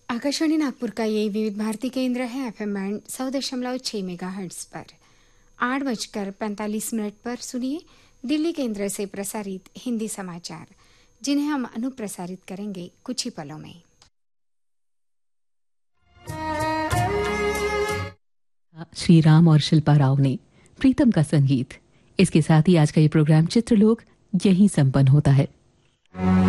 आकाशवाणी नागपुर का ये विविध भारती केंद्र है। एफएम बैंड 100.6 मेगाहर्ट्ज पर 8:45 पर सुनिए दिल्ली केंद्र से प्रसारित हिंदी समाचार, जिन्हें हम अनुप्रसारित करेंगे कुछ ही पलों में। श्री राम और शिल्पा राव ने प्रीतम का संगीत। इसके साथ ही आज का ये प्रोग्राम चित्रलोक यहीं संपन्न होता है।